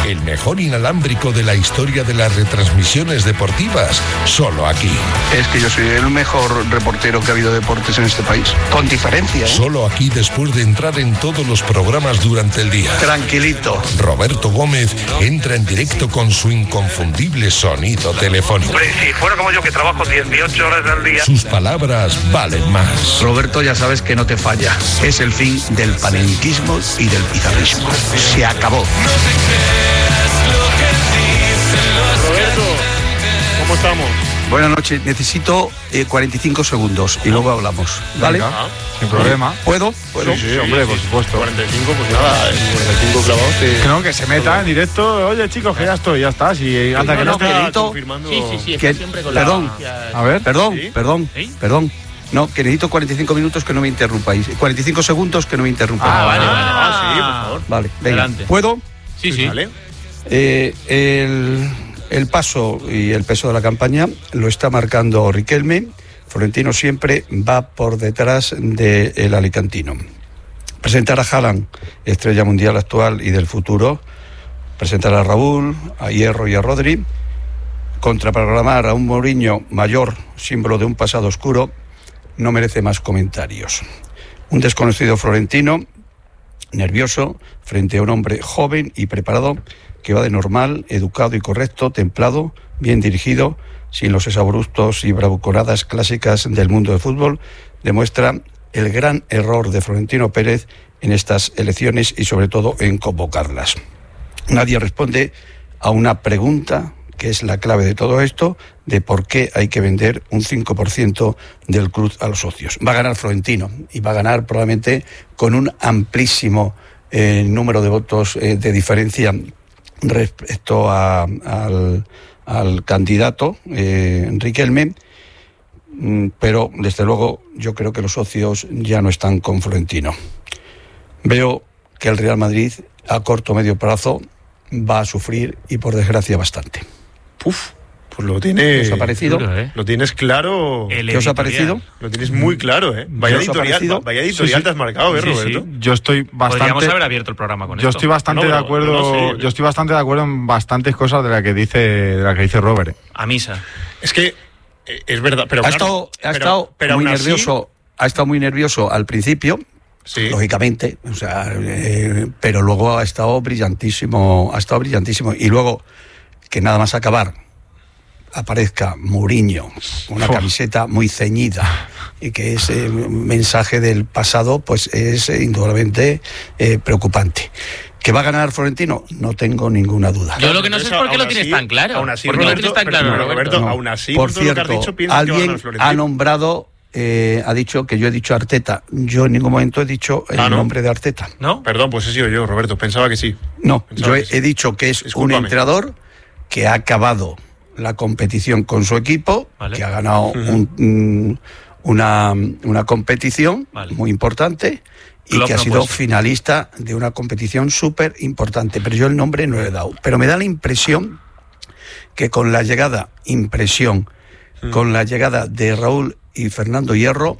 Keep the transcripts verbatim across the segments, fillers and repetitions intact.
el mejor inalámbrico de la historia de las retransmisiones deportivas, solo aquí. Es que yo soy el mejor reportero que ha habido de deportes en este país, con diferencia, ¿eh? Solo aquí después de entrar en todos los programas durante el día. Tranquilito. Roberto Gómez entra en directo con su inconfundible sonido telefónico. Hombre, si fuera como yo que trabajo dieciocho horas al día. Sus palabras valen más. Roberto, ya sabes que no te falla. Es el fin del panenquismo y del pizarrismo. Se acabó. Roberto, ¿cómo estamos? Buenas noches. Necesito eh, cuarenta y cinco segundos y luego hablamos. ¿Vale? Venga, sin problema. ¿Puedo? ¿Puedo? Sí, sí, hombre, por supuesto. cuarenta y cinco, pues nada, cuarenta y cinco clavados. Te... Que no, que se meta en directo. Oye, chicos, que ya estoy, ya está. Si anda que no está confirmando... Sí, sí, sí, que... está siempre con Perdón. la... A ver. Perdón, ¿Sí? perdón, ¿Sí? perdón. No, que necesito cuarenta y cinco minutos que no me interrumpáis. cuarenta y cinco segundos que no me interrumpáis. Ah, vale, vale. Ah, sí, por favor. Vale, venga. Adelante. ¿Puedo? Sí, sí. Vale. Eh, el, el paso y el peso de la campaña lo está marcando Riquelme. Florentino siempre va por detrás del alicantino. Presentar a Haaland, estrella mundial actual y del futuro. Presentar a Raúl, a Hierro y a Rodri. Contraprogramar a un Mourinho mayor, símbolo de un pasado oscuro, no merece más comentarios. Un desconocido florentino, nervioso, frente a un hombre joven y preparado, que va de normal, educado y correcto, templado, bien dirigido, sin los exabruptos y bravuconadas clásicas del mundo del fútbol, demuestra el gran error de Florentino Pérez en estas elecciones y sobre todo en convocarlas. Nadie responde a una pregunta que es la clave de todo esto, de por qué hay que vender un cinco por ciento del club a los socios. Va a ganar Florentino y va a ganar probablemente con un amplísimo eh, número de votos eh, de diferencia respecto a, al, al candidato eh, Riquelme, pero desde luego yo creo que los socios ya no están con Florentino. Veo que el Real Madrid a corto o medio plazo va a sufrir y por desgracia bastante. Uf, pues lo tienes... ¿Os ha parecido? Duro, ¿eh? Lo tienes claro... El ¿Qué os ha parecido? Lo tienes muy claro, ¿eh? Vaya ¿Qué os ha editorial, parecido? vaya editorial Sí, sí. te has marcado, ¿eh, Sí, Roberto? sí. Yo estoy bastante... Podríamos haber abierto el programa con Yo esto. estoy bastante No, pero- de acuerdo. no sé. Yo estoy bastante de acuerdo en bastantes cosas de la que dice, de la que dice Robert. A misa. Es que eh, es verdad, pero Ha claro, estado, ha pero- estado pero muy aún así- nervioso, ha estado muy nervioso al principio, Sí. lógicamente, o sea, eh, pero luego ha estado brillantísimo, ha estado brillantísimo y luego que nada más acabar aparezca Mourinho con una Uf. camiseta muy ceñida y que ese mensaje del pasado pues es eh, indudablemente eh, preocupante. ¿Que va a ganar Florentino? No tengo ninguna duda. Yo lo que no sé es por qué Aún lo tienes así- tan claro. Aún así, ¿Por qué lo Roberto, tienes tan pero- claro, pero, Roberto? Roberto, aún así, por por todo lo que cierto, has dicho, piensas que va a alguien ganar Florentino. ha nombrado, eh, ha dicho que yo he dicho Arteta. Yo en ningún momento he dicho el Ah, ¿no? nombre de Arteta. ¿No? Perdón, pues he sido yo, Roberto, pensaba que sí. No, Pensaba yo que he, sí. he dicho que es un Discúlpame. entrenador que ha acabado la competición con su equipo, Vale. que ha ganado Ujú. un, un- una, una competición Vale. muy importante y Klopp que ha no sido puede ser. finalista de una competición súper importante, pero yo el nombre no le he dado. Pero me da la impresión que con la llegada, impresión, con la llegada de Raúl y Fernando Hierro,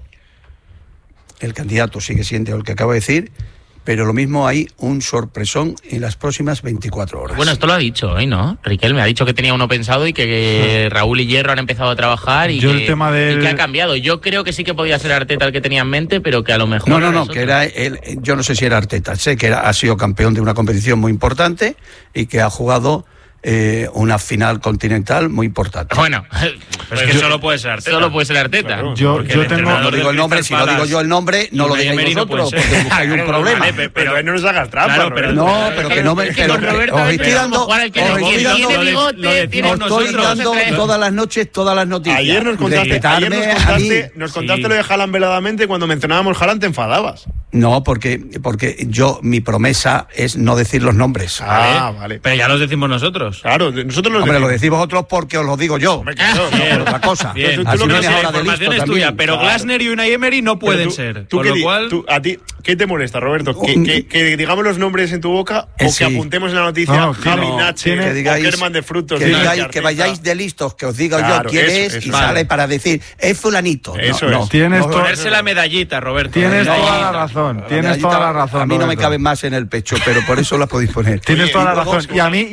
el candidato sigue siendo el que acabo de decir, pero lo mismo hay un sorpresón en las próximas veinticuatro horas. Bueno, esto lo ha dicho hoy, ¿no? Riquelme ha dicho que tenía uno pensado y que, que Raúl y Hierro han empezado a trabajar y, Yo que, el tema del- y que ha cambiado. Yo creo que sí que podía ser Arteta el que tenía en mente, pero que a lo mejor... No, no, ahora no, es que otro. era él, yo no sé si era Arteta, sé que era, ha sido campeón de una competición muy importante y que ha jugado eh, una final continental muy importante. Bueno, Pero es que solo puede ser Arteta. solo puede ser Arteta. Claro. Yo, Porque yo el tengo... entrenador No digo el nombre, si no digo yo el nombre, no lo Unai digáis Emery no puede vosotros, ser. porque buscáis un Claro, problema. vale, pe- Pero ahí no nos hagas trampa, Claro, pero- Roberto. No, pero que no me... Es que Pero, con Roberto os a estoy veces dando, jugar al que os no estoy quiere, dando, tiene bigote, lo decimos tiene os estoy nosotros. dando Entonces, todas las noches todas las noticias. Ayer nos contaste, ayer Respetarme nos a contaste, mí. nos contaste Sí. lo de Haaland veladamente, cuando mencionábamos Haaland te enfadabas. No, porque, porque yo, mi promesa es no decir los nombres. Ah, vale. Pero ya los decimos nosotros. Claro, nosotros los Hombre, lo decimos. decís vosotros porque os lo digo yo. Hombre, claro, No, no, por otra cosa. Bien. Tú- tú Así lo no que es no sé, ahora La de información listo es también. tuya, pero Claro. Glasner y Unai Emery no Pero pueden tú- ser. tú Con qué lo di- cual... tú- a ti, ¿qué te molesta, Roberto? ¿Que, Un- que- que digamos los nombres en tu boca Eh, o sí. que apuntemos en la noticia No, Javi no, Nache tiene- que o digáis, Kerman de Frutos? que, de digáis, Arteta? que vayáis de listos, que os diga Claro, yo quién eso, es eso. y Vale. sale para decir, es fulanito. Eso no, es. Tienes no, todo- Ponerse la medallita, Roberto. Tienes No, toda la no, razón, la tienes medallita toda la razón. A mí no me Roberto. cabe más en el pecho, pero por eso la podéis poner. Tienes Oye, toda y la luego- razón. Y a mí,